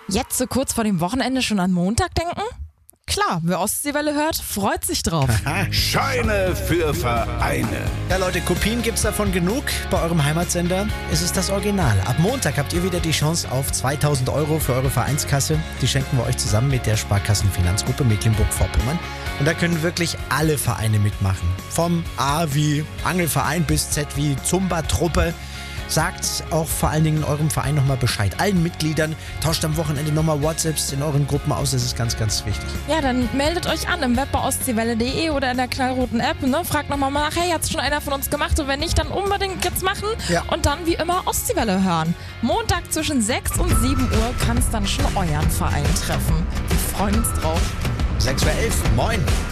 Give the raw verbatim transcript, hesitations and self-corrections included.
Jetzt so kurz vor dem Wochenende schon an Montag denken? Klar, wer Ostseewelle hört, freut sich drauf. Scheine für Vereine. Ja Leute, Kopien gibt's davon genug. Bei eurem Heimatsender ist es das Original. Ab Montag habt ihr wieder die Chance auf zweitausend Euro für eure Vereinskasse. Die schenken wir euch zusammen mit der Sparkassenfinanzgruppe Mecklenburg-Vorpommern. Und da können wirklich alle Vereine mitmachen. Vom A wie Angelverein bis Z wie Zumba-Truppe. Sagt auch vor allen Dingen in eurem Verein nochmal Bescheid. Allen Mitgliedern, tauscht am Wochenende nochmal WhatsApps in euren Gruppen aus. Das ist ganz, ganz wichtig. Ja, dann meldet euch an im Web bei ostseewelle punkt de oder in der knallroten App. Ne? Fragt nochmal nach, hey, hat's schon einer von uns gemacht? Und wenn nicht, dann unbedingt jetzt machen. Ja. Und dann wie immer Ostseewelle hören. Montag zwischen sechs und sieben Uhr kann es dann schon euren Verein treffen. Wir freuen uns drauf. sechs Uhr elf, moin.